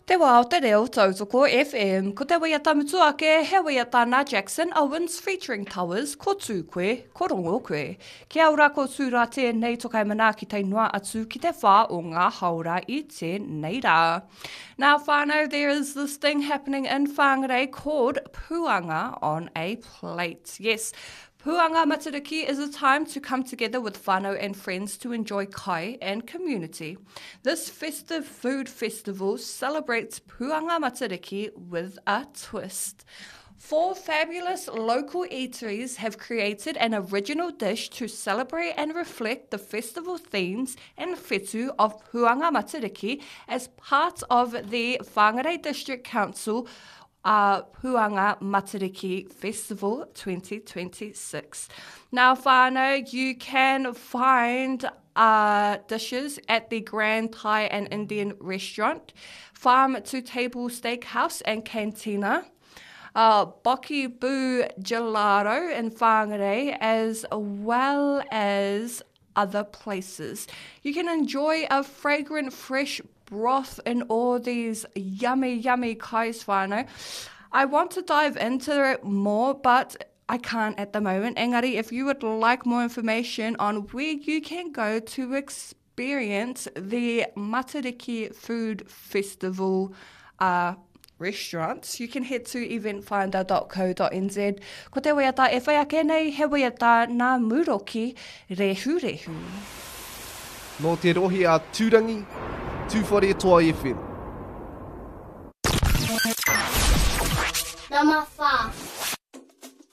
Te wā o te reo tautoko FM, ko te wai a tamutu ake, he wai a tāna Jackson Owens featuring Towers, ko tū koe, ko rongo koe. Kia ora ko tūra tēnei tokai mana ki te noa atu ki te whā o ngā haura I tēnei rā. Now whānau, there is this thing happening in Whangarei called Puanga on a Plate. Yes, Puanga Matariki is a time to come together with whānau and friends to enjoy kai and community. This festive food festival celebrates Puanga Matariki with a twist. 4 fabulous local eateries have created an original dish to celebrate and reflect the festival themes and whetū of Puanga Matariki as part of the Whangarei District Council Puanga Matariki Festival 2026. Now, whānau, you can find dishes at the Grand Thai and Indian Restaurant, Farm to Table Steakhouse and Cantina, Boki Boo Gelato in Whangarei, as well as other places. You can enjoy a fragrant, fresh broth in all these yummy kais whānau. I want to dive into it more, but I can't at the moment. Engari, if you would like more information on where you can go to experience the Matariki Food Festival restaurants, you can head to eventfinder.co.nz. Ko te waiata e whai ake nei, he waiata ngā muroki rehu. Nō te rohi a Tūrangi, 240 FM. Number 5.